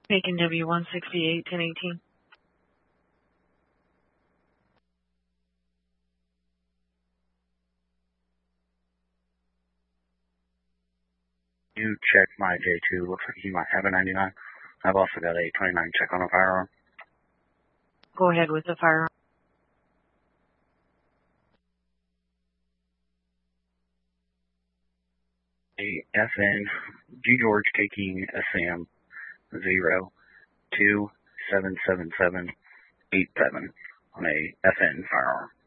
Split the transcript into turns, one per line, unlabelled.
Taking W168, 1018.
You check my J2. Looks like he might have a 99. I've also got a 29 check on a firearm.
Go ahead with the firearm.
A FN G George taking a Sam 0277787 on a FN firearm.